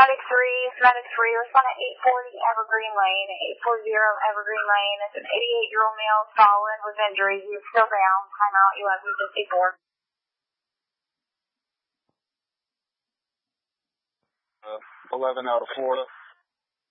Medic 3, respond at 840 Evergreen Lane, 840 Evergreen Lane. It's an 88-year-old male fallen with injuries. He's still down. Timeout 11:54. 11 out of Florida.